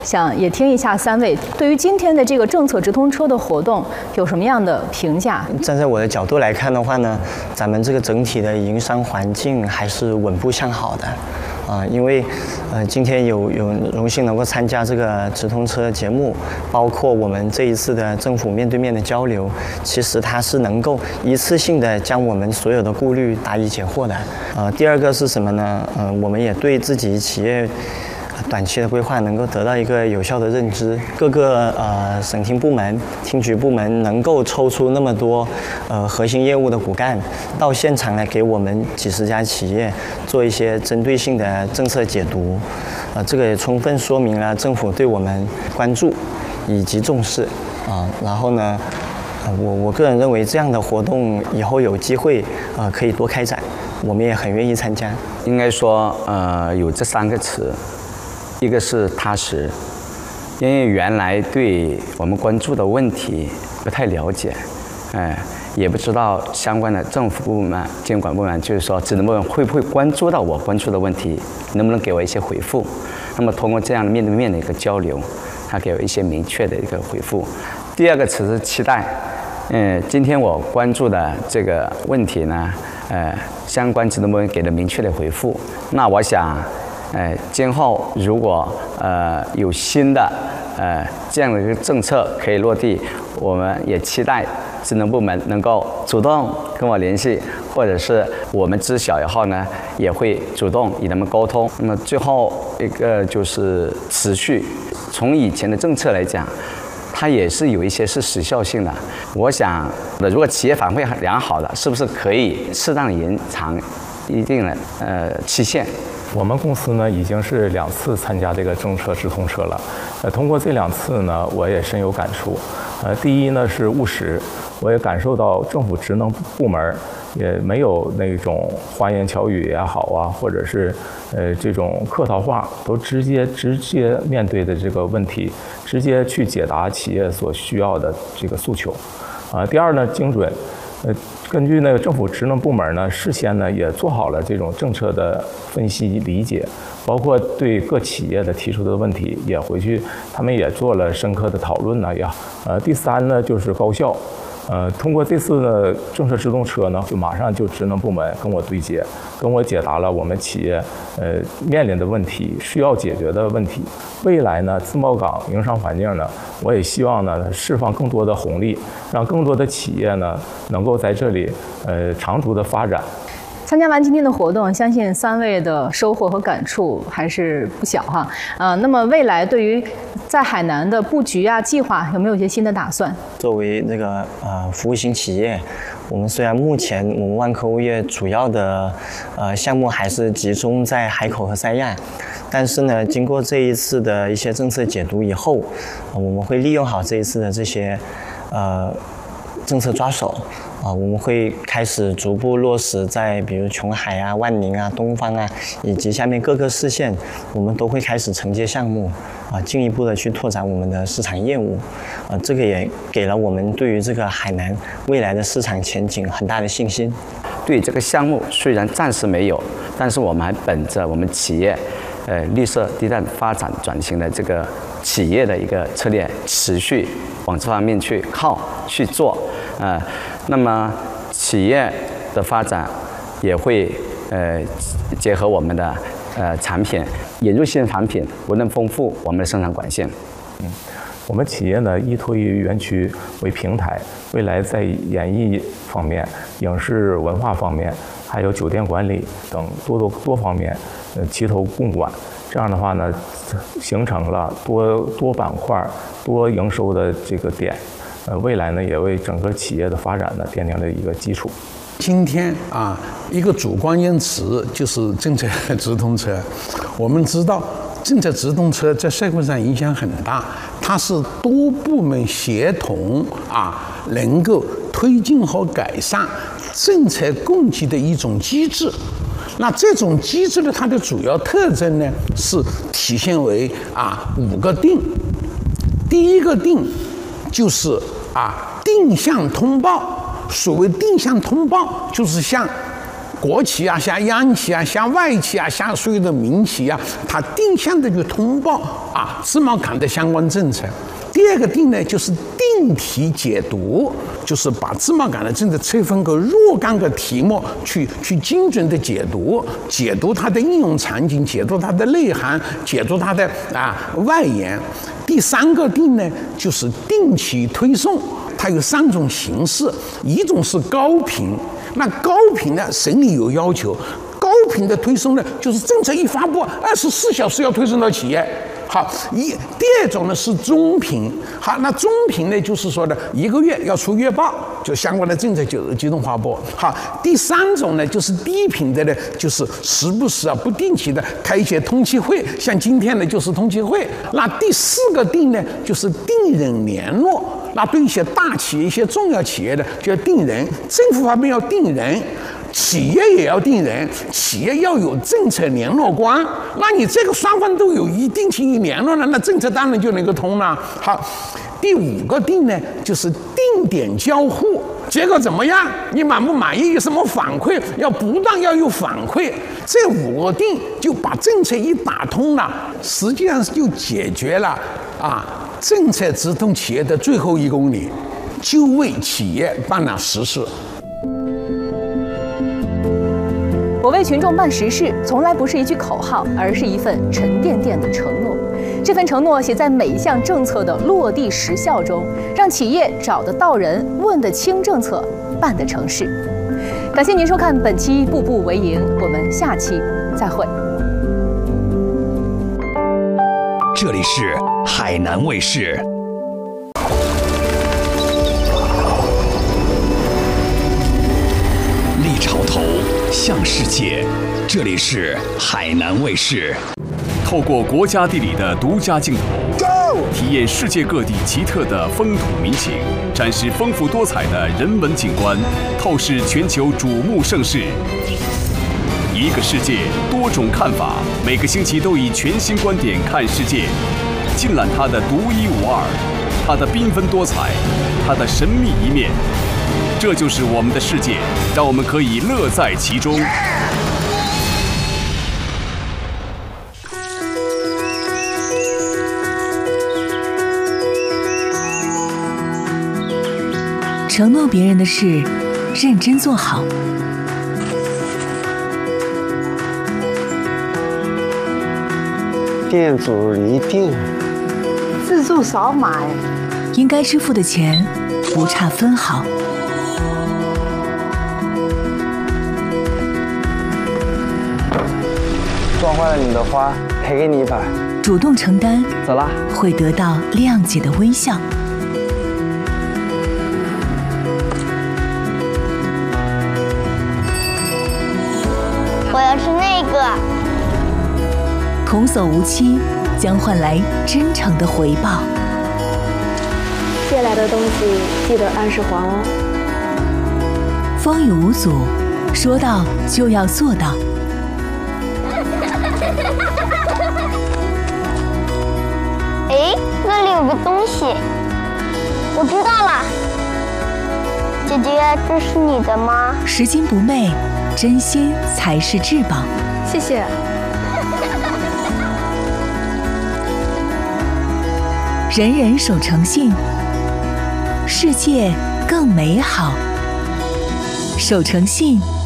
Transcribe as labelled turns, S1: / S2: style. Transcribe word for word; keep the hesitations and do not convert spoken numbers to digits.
S1: 想也听一下三位对于今天的这个政策直通车的活动有什么样的评价？
S2: 站在我的角度来看的话呢，咱们这个整体的营商环境还是稳步向好的。啊，因为，呃，今天有有荣幸能够参加这个直通车节目，包括我们这一次的政府面对面的交流，其实它是能够一次性的将我们所有的顾虑答疑解惑的。呃，第二个是什么呢？呃，我们也对自己企业短期的规划能够得到一个有效的认知，各个呃省厅部门、厅局部门能够抽出那么多呃核心业务的骨干到现场来给我们几十家企业做一些针对性的政策解读，呃，这个也充分说明了政府对我们关注以及重视啊、呃。然后呢，呃，我我个人认为这样的活动以后有机会呃可以多开展，我们也很愿意参加。
S3: 应该说呃有这三个词。一个是踏实，因为原来对我们关注的问题不太了解，哎，也不知道相关的政府部门、监管部门，就是说职能部门会不会关注到我关注的问题，能不能给我一些回复？那么通过这样的面对面的一个交流，他给我一些明确的一个回复。第二个词是期待，嗯，今天我关注的这个问题呢，呃，相关职能部门给了明确的回复，那我想。呃，今后如果呃有新的呃这样的一个政策可以落地，我们也期待职能部门能够主动跟我联系，或者是我们知晓以后呢，也会主动与他们沟通。那么最后一个就是持续，从以前的政策来讲，它也是有一些是时效性的。我想，如果企业反馈良好的，是不是可以适当延长一定的呃期限？
S4: 我们公司呢已经是两次参加这个政策直通车了，呃，通过这两次呢，我也深有感触。呃，第一呢是务实，我也感受到政府职能部门也没有那种花言巧语也好啊，或者是呃这种客套话，都直接直接面对的这个问题，直接去解答企业所需要的这个诉求。啊、呃，第二呢精准。呃，根据那个政府职能部门呢，事先呢也做好了这种政策的分析理解，包括对各企业的提出的问题，也回去他们也做了深刻的讨论呢呀。呃，第三呢就是高效。呃，通过这次的政策直通车呢，就马上就职能部门跟我对接，跟我解答了我们企业呃面临的问题，需要解决的问题。未来呢，自贸港营商环境呢，我也希望呢释放更多的红利，让更多的企业呢能够在这里呃长足的发展。
S1: 参加完今天的活动，相信三位的收获和感触还是不小哈。呃，那么未来对于在海南的布局啊、计划，有没有一些新的打算？
S2: 作为这个呃服务型企业，我们虽然目前我们万科物业主要的呃项目还是集中在海口和三亚，但是呢，经过这一次的一些政策解读以后，呃、我们会利用好这一次的这些呃政策抓手。啊，我们会开始逐步落实在比如琼海啊、万宁啊、东方啊，以及下面各个市县，我们都会开始承接项目，啊，进一步的去拓展我们的市场业务，啊，这个也给了我们对于这个海南未来的市场前景很大的信心。
S3: 对这个项目虽然暂时没有，但是我们还本着我们企业，呃，绿色低碳发展转型的这个企业的一个策略，持续往这方面去靠去做，呃。那么，企业的发展也会呃结合我们的呃产品，引入新产品，不断丰富我们的生产管线。
S4: 嗯，我们企业呢依托于园区为平台，未来在演艺方面、影视文化方面，还有酒店管理等多多多方面，呃齐头共管。这样的话呢，形成了多多板块、多营收的这个点。呃，未来呢，也为整个企业的发展呢奠定了一个基础。
S5: 今天啊，一个主关键词就是政策直通车。我们知道，政策直通车在社会上影响很大，它是多部门协同啊，能够推进和改善政策供给的一种机制。那这种机制的它的主要特征呢，是体现为啊五个定。第一个定。就是啊，定向通报。所谓定向通报，就是向国企啊、像央企啊、像外企啊、像所有的民企啊，它定向的去通报啊自贸港的相关政策。第二个定呢，就是定题解读，就是把自贸港的政策拆分个若干个题目去去精准的解读，解读它的应用场景，解读它的内涵，解读它的啊外延。第三个定呢，就是定期推送，它有三种形式，一种是高频，那高频呢，审理有要求，高频的推送呢，就是政策一发布，二十四小时要推送到企业。好，一第二种呢是中频，好，那中频呢就是说的一个月要出月报，就相关的政策就集中发布。好，第三种呢就是低频的呢，就是时不时啊不定期的开一些通气会，像今天呢就是通气会。那第四个定呢就是定人联络，那对一些大企业、一些重要企业的就要定人，政府方面要定人。企业也要定人，企业要有政策联络官，那你这个双方都有一定期一联络了，那政策当然就能够通了。好，第五个定呢，就是定点交互，结果怎么样？你满不满意？有什么反馈？要不断要有反馈，这五个定就把政策一打通了，实际上就解决了啊政策直通企业的最后一公里，就为企业办了实事。
S1: 我为群众办实事，从来不是一句口号，而是一份沉甸甸的承诺。这份承诺写在每一项政策的落地实效中，让企业找得到人，问得清政策，办得成事。感谢您收看本期《步步为营》，我们下期再会。
S6: 这里是海南卫视。立潮头向世界，这里是海南卫视。透过国家地理的独家镜头，体验世界各地奇特的风土民情，展示丰富多彩的人文景观，透视全球瞩目盛事。一个世界，多种看法，每个星期都以全新观点看世界，尽览它的独一无二，它的缤纷多彩，它的神秘一面。这就是我们的世界，让我们可以乐在其中。
S7: 承诺别人的事，认真做好。
S8: 店主一定
S9: 自助少买，
S7: 应该支付的钱不差分毫。
S8: 撞坏了你的花，赔给你一把。
S7: 主动承担，
S8: 走啦，
S7: 会得到谅解的微笑。
S10: 我要是那个。
S7: 童叟无欺，将换来真诚的回报。
S9: 借来的东西记得按时还哦。
S7: 风雨无阻，说到就要做到。
S10: 哎，那里有个东西，我知道了。姐姐，这是你的吗？
S7: 拾金不昧，真心才是至宝。
S9: 谢谢。
S7: 人人守诚信，世界更美好。守诚信。